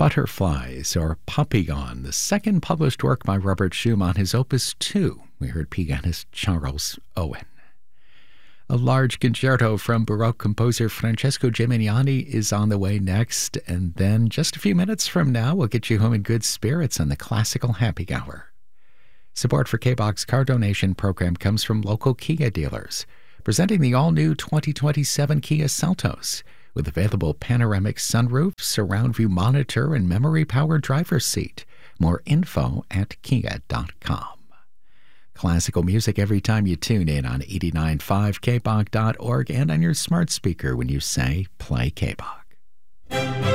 Butterflies, or Papillon, the second published work by Robert Schumann, his Opus 2. We heard pianist Charles Owen. A large concerto from Baroque composer Francesco Gimignani is on the way next, and then just a few minutes from now, we'll get you home in good spirits on the Classical Happy Hour. Support for K-Bach's car donation program comes from local Kia dealers, presenting the all-new 2027 Kia Seltos, with available panoramic sunroof, surround view monitor, and memory-powered driver's seat. More info at kia.com. Classical music every time you tune in on 89.5 kbach.org and on your smart speaker when you say, play K-Bach.